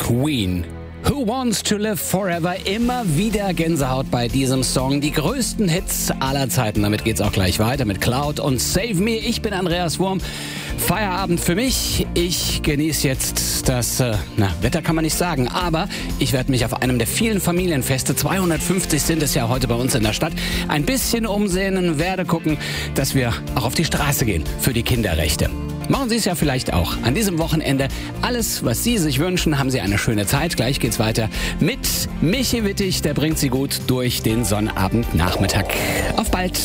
Queen. Who Wants to Live Forever? Immer wieder Gänsehaut bei diesem Song. Die größten Hits aller Zeiten. Damit geht's auch gleich weiter mit Cloud und Save Me. Ich bin Andreas Wurm. Feierabend für mich. Ich genieße jetzt das Wetter kann man nicht sagen, aber ich werde mich auf einem der vielen Familienfeste, 250 sind es ja heute bei uns in der Stadt, ein bisschen umsehen, werde gucken, dass wir auch auf die Straße gehen für die Kinderrechte. Machen Sie es ja vielleicht auch. An diesem Wochenende alles, was Sie sich wünschen, haben Sie eine schöne Zeit. Gleich geht's weiter mit Michi Wittig. Der bringt Sie gut durch den Sonnabendnachmittag. Auf bald.